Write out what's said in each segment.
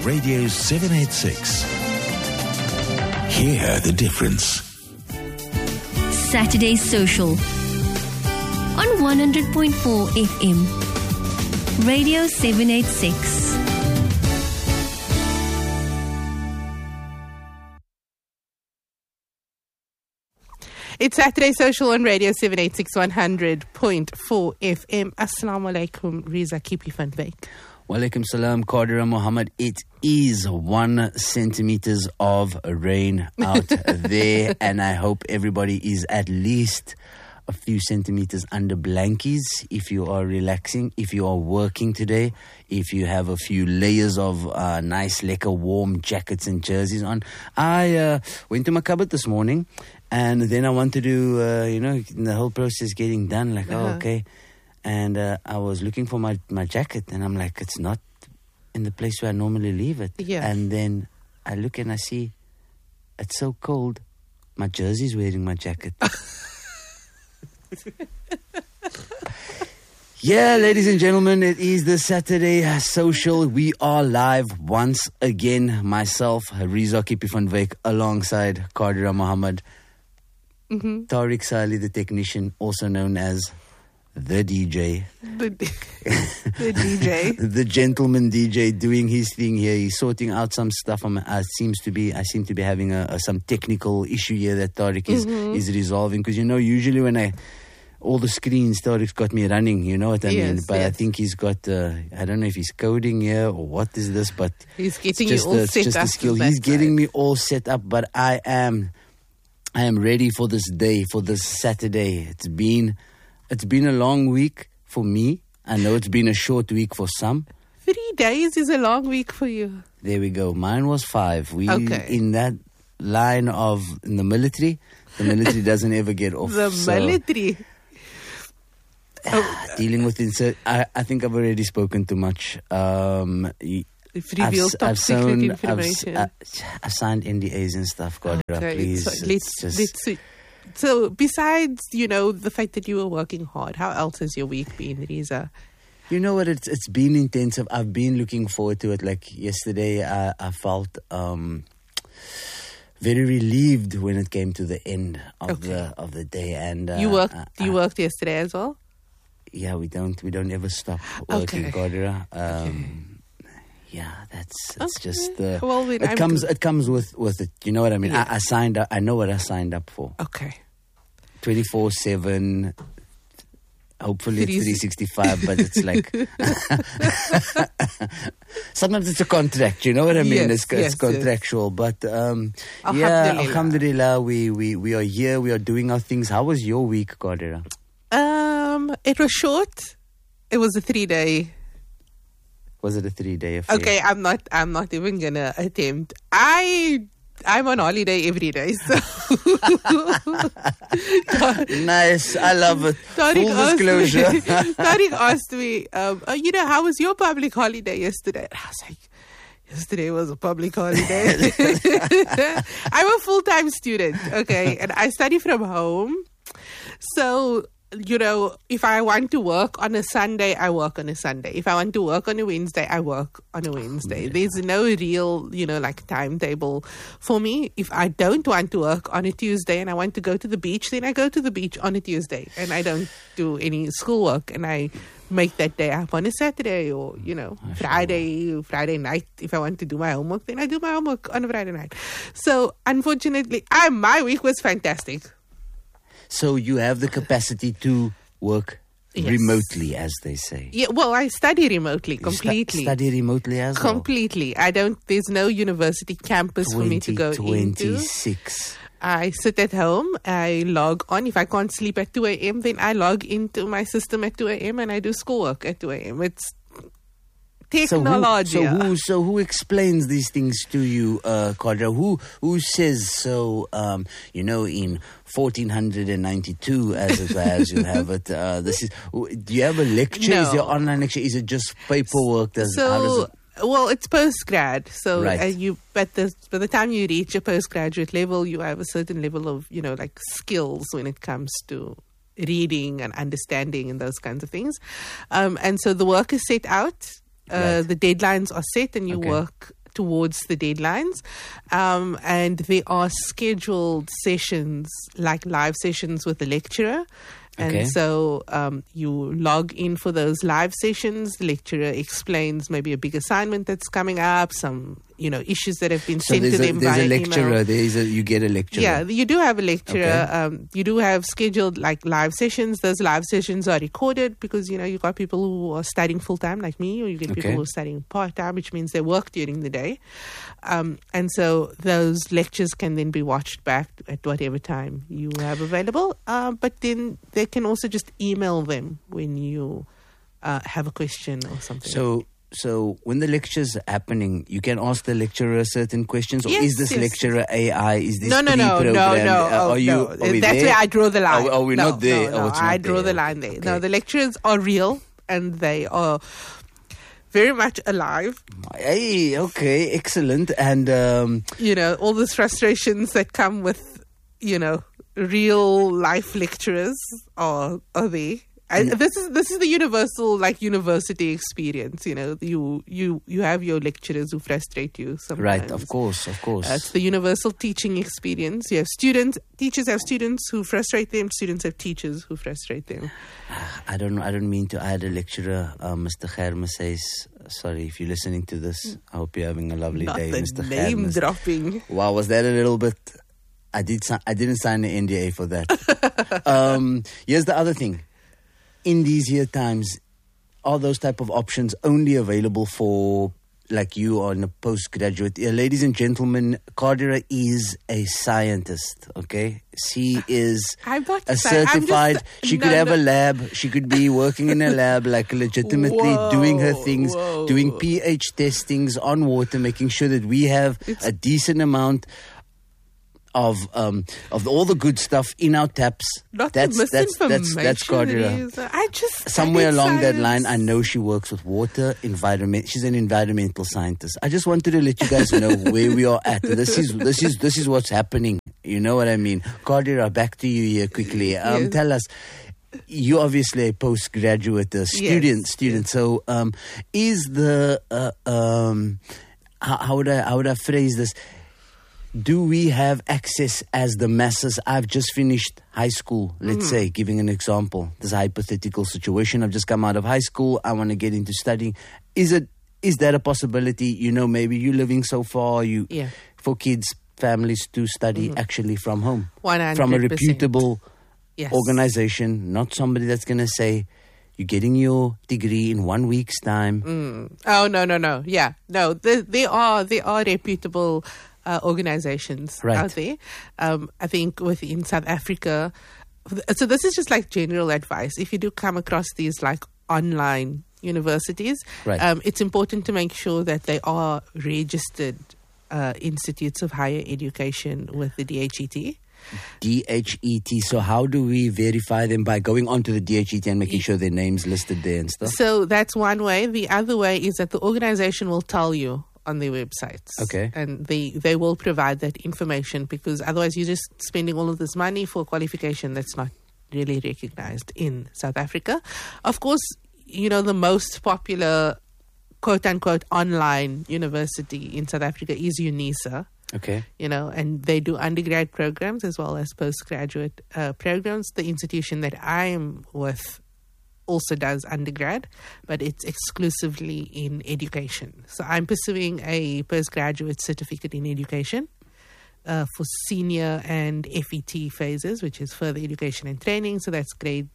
Radio 786. Hear the difference. Saturday Social on 100.4 FM. Radio 786. It's Saturday Social on Radio 786 100.4 FM. Assalamu alaikum, Riza Kipi van Wyk. Walaikum salam, Qadira Muhammad. It is 1 centimeters of rain out there, and I hope everybody is at least a few centimeters under blankies if you are relaxing, if you are working today, if you have a few layers of nice, lekker, warm jackets and jerseys on. I went to my cupboard this morning, and then I wanted to, the whole process getting done, like, okay. And I was looking for my jacket, and I'm like, it's not in the place where I normally leave it. Yeah. And then I look and I see it's so cold, my jersey's wearing my jacket. Yeah, ladies and gentlemen, it is the Saturday Social. We are live once again. Myself, Riza Kipi van Wyk, alongside Qadira Muhammad. Tariq Salih, the technician, also known as the DJ. The DJ. The gentleman DJ doing his thing here. He's sorting out some stuff. I seem to be having some technical issue here that Tariq is resolving. Because, usually when all the screens, Tariq's got me running, you know what I mean? But I think he's got, I don't know if he's coding here or what is this, but he's getting you all set up. He's getting me all set up, but I am ready for this day, for this Saturday. It's been a long week for me. I know it's been a short week for some. 3 days is a long week for you. There we go. Mine was 5. In that line in the military doesn't ever get off. Military. Dealing with insert. I think I've already spoken too much. If reveal top secret information. I've signed NDAs and stuff. God, please. So So besides, the fact that you were working hard, how else has your week been, Riza? You know what? It's been intensive. I've been looking forward to it. Like yesterday, I felt very relieved when it came to the end of the day. And you worked yesterday as well? Yeah, we don't ever stop working, Qadira. Yeah, it's just it comes with it. You know what I mean? Yeah. I signed up. I know what I signed up for. Okay. 24/7. Hopefully it's 365, but it's like sometimes it's a contract. You know what I mean? It's contractual, but alhamdulillah, we are here. We are doing our things. How was your week, Qadira? It was short. It was a 3-day. Was it a 3-day affair? Okay, I'm not even gonna attempt. I'm on holiday every day, so nice. I love it. Full disclosure. Tariq asked me, how was your public holiday yesterday? And I was like, yesterday was a public holiday. I'm a full-time student, okay, and I study from home, so. If I want to work on a Sunday, I work on a Sunday. If I want to work on a Wednesday, I work on a Wednesday. There's no real, timetable for me. If I don't want to work on a Tuesday and I want to go to the beach, then I go to the beach on a Tuesday. And I don't do any schoolwork. And I make that day up on a Saturday or, Friday night. If I want to do my homework, then I do my homework on a Friday night. So, unfortunately, my week was fantastic. So you have the capacity to work remotely, as they say. Yeah, well, I study remotely completely. Study remotely as well? Completely. There's no university campus for me to go into. 26. I sit at home, I log on. If I can't sleep at 2 a.m., then I log into my system at 2 a.m. and I do schoolwork at 2 a.m. It's technology. So who explains these things to you, Qadira? Who says so? In 1492, as you have it. Do you have a lecture? No. Is there online lecture? Is it just paperwork? Well, it's postgrad. So right. by the time you reach a postgraduate level, you have a certain level of skills when it comes to reading and understanding and those kinds of things. And so the work is set out. Right. The deadlines are set, and you work work towards the deadlines. And there are scheduled sessions, like live sessions with the lecturer. And Okay. so you log in for those live sessions. The lecturer explains maybe a big assignment that's coming up, some issues that have been So sent to them there's via a lecturer. email. You get a lecturer. Yeah, you do have a lecturer. Okay. You do have scheduled like live sessions. Those live sessions are recorded because you got people who are studying full time like me, or you get people Okay. who are studying part time, which means they work during the day. And so those lectures can then be watched back at whatever time you have available. But then they can also just email them when you have a question or something. So when the lecture's happening, you can ask the lecturer certain questions, or Yes, is this yes. lecturer AI? Is this No. pre-programmed? Oh, Are we That's there? where I draw the line. Are we No, not there? No, Oh, it's not I draw there. the line there. No, Okay. the lecturers are real and they are very much alive. Hey, okay, excellent. And All those frustrations that come with, real life lecturers are there. And this is the universal university experience. You have your lecturers who frustrate you sometimes. right, of course. It's the universal teaching experience. You have teachers have students who frustrate them. Students have teachers who frustrate them. I don't mean to add a lecturer. Mr. Germe says, sorry if you're listening to this. I hope you're having a lovely Not day, the Mr. name Germe. dropping. Wow, was that a little bit? I didn't sign the NDA for that. Here's the other thing. In these year times, are those type of options only available for like you or in a postgraduate? Ladies and gentlemen, Kadira is a scientist, okay? She is I'm not a saying- I'm certified, just- she no, could have no. a lab, she could be working in a lab, like legitimately doing her things, whoa. doing pH testings on water, making sure that we have a decent amount of all the good stuff in our taps. Not That's the misinformation. that's Kadira. I just Somewhere studied along that science. line, I know she works with water, environment. She's an environmental scientist. I just wanted to let you guys know where we are at. This is what's happening. You know what I mean? Kadira, back to you here quickly. Yes. Tell us. You're obviously a postgraduate student. Yes. So, is the how would I phrase this? Do we have access as the masses? I've just finished high school, let's say, giving an example. This is a hypothetical situation. I've just come out of high school. I want to get into studying. Is that a possibility? Maybe you're living so far, for kids, families to study actually from home. 100%. From a reputable Yes. organization, not somebody that's going to say, you're getting your degree in 1 week's time. Oh, no. Yeah. No, they are reputable organizations Right. out there. I think within South Africa, so this is just like general advice. If you do come across these like online universities, Right. it's important to make sure that they are registered institutes of higher education with the DHET. DHET. So how do we verify them? By going onto the DHET and making sure their name's listed there and stuff? So that's one way. The other way is that the organization will tell you on their websites. Okay. And they will provide that information, because otherwise you're just spending all of this money for a qualification that's not really recognized in South Africa. Of course, the most popular quote-unquote online university in South Africa is UNISA. Okay. And they do undergrad programs as well as postgraduate programs. The institution that I'm with also does undergrad, but it's exclusively in education. So I'm pursuing a postgraduate certificate in education for senior and FET phases, which is further education and training. So that's grade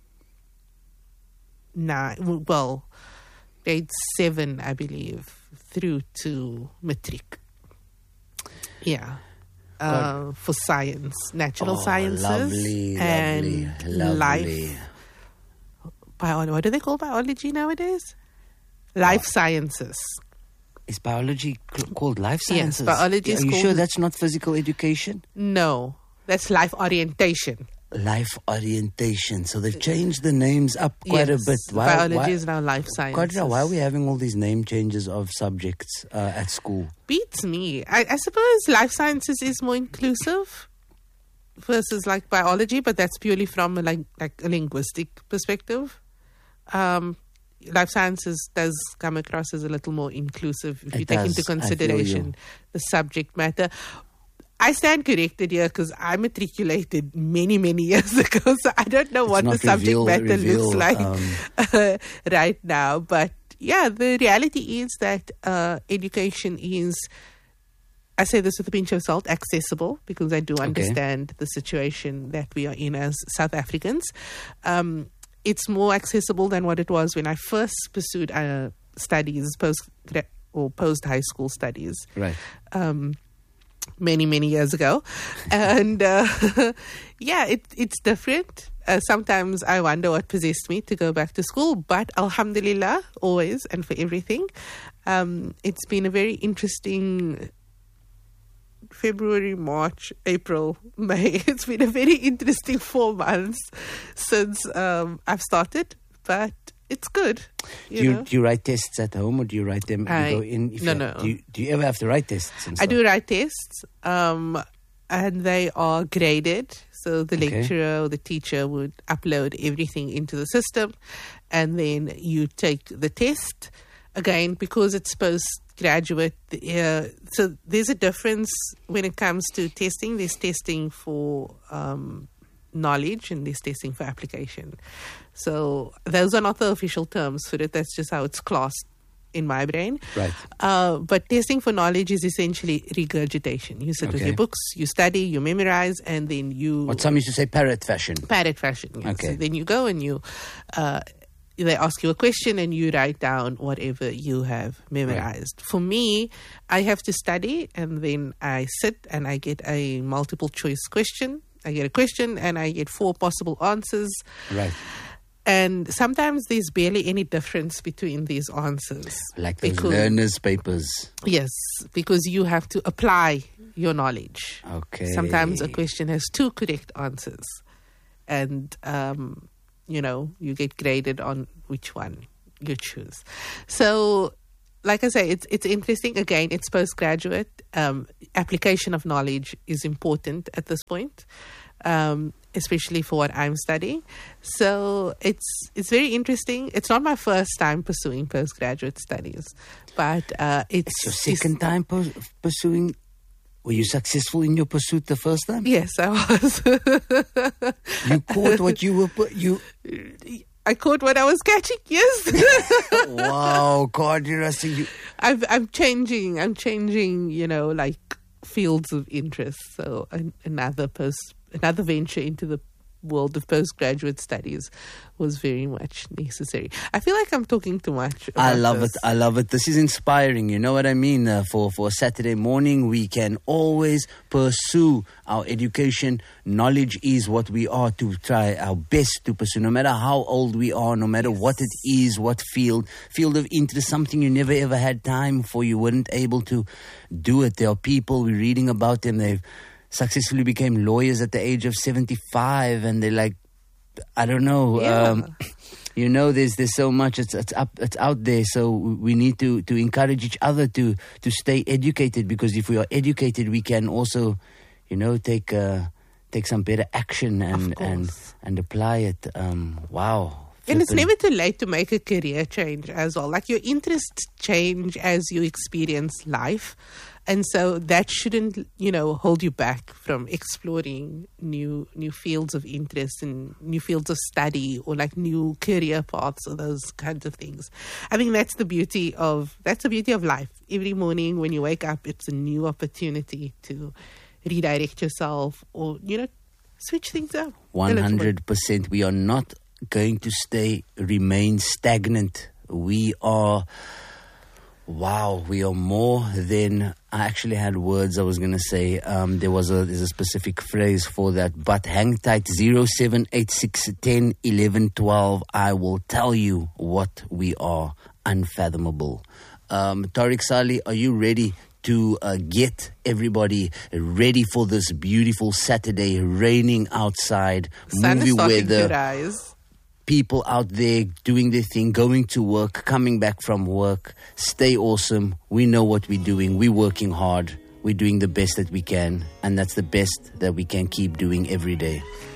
7, I believe, through to matric. Yeah. For science, natural sciences, lovely, and lovely. life. What do they call biology nowadays? Life sciences. Is biology called life Yes, sciences? biology is Are you called- sure that's not physical education? No, that's life orientation. Life orientation. So they've changed the names up quite Yes, a bit. biology is now life sciences. Kadira, why are we having all these name changes of subjects at school? Beats me. I suppose life sciences is more inclusive versus like biology, but that's purely from a linguistic perspective. life sciences does come across as a little more inclusive if you take into I feel you. consideration the subject matter. I stand corrected here because I matriculated many, many years ago, so I don't know what the subject matter looks like right now. But yeah, the reality is that education is, I say this with a pinch of salt, accessible, because I do understand the situation that we are in as South Africans. It's more accessible than what it was when I first pursued studies, post high school studies. Right. Many, many years ago. And yeah, it's different. Sometimes I wonder what possessed me to go back to school, but alhamdulillah, always and for everything. It's been a very interesting February, March, April, May. It's been a very interesting 4 months since I've started, but it's good. Do you write tests at home, or do you write them? No. Do you ever have to write tests? And I stuff? do write tests, and they are graded. So the lecturer or the teacher would upload everything into the system, and then you take the test. Again, because it's postgraduate, so there's a difference when it comes to testing. There's testing for knowledge, and there's testing for application. So those are not the official terms for it. That's just how it's classed in my brain. Right. But testing for knowledge is essentially regurgitation. You sit with your books, you study, you memorize, and then you... What some used to say parrot fashion. Parrot fashion, yes. Okay. So then you go and you... they ask you a question and you write down whatever you have memorized. Right. For me, I have to study, and then I sit and I get a multiple choice question. I get a question and I get 4 possible answers. Right. And sometimes there's barely any difference between these answers. Like those learners' papers. Yes, because you have to apply your knowledge. Okay. Sometimes a question has 2 correct answers. And, you get graded on which one you choose. So, like I say, it's interesting. Again, it's postgraduate. Application of knowledge is important at this point. Especially for what I'm studying. So it's very interesting. It's not my first time pursuing postgraduate studies, but it's your second time pursuing. Were you successful in your pursuit the first time? Yes, I was. You caught what you were I caught what I was catching. Yes. Wow, Cordera, so I'm changing. Like fields of interest. So another venture into the world of postgraduate studies was very much necessary. I feel like I'm talking too much about I love it. This is inspiring. You know what I mean? For a Saturday morning, we can always pursue our education. Knowledge is what we are to try our best to pursue, no matter how old we are, no matter what it is, what field of interest, something you never ever had time for, you weren't able to do it. There are people, we're reading about them, they've successfully became lawyers at the age of 75, and they're like, I don't know. Yeah. There's so much. It's out there. So we need to encourage each other to stay educated, because if we are educated, we can also, take some better action and apply it. Wow. And it's never too late to make a career change as well. Like, your interests change as you experience life. And so that shouldn't, hold you back from exploring new fields of interest and new fields of study, or like new career paths, or those kinds of things. I think that's the beauty of life. Every morning when you wake up, it's a new opportunity to redirect yourself, or, switch things up. 100%. We are not going to remain stagnant. We are more than... I actually had words I was going to say. There's a specific phrase for that. But hang tight, 0786 10 11 12. I will tell you what we are. Unfathomable. Tariq Saleh, are you ready to get everybody ready for this beautiful Saturday, raining outside, movie weather? People out there doing their thing, going to work, coming back from work. Stay awesome. We know what we're doing. We're working hard. We're doing the best that we can. And that's the best that we can keep doing every day.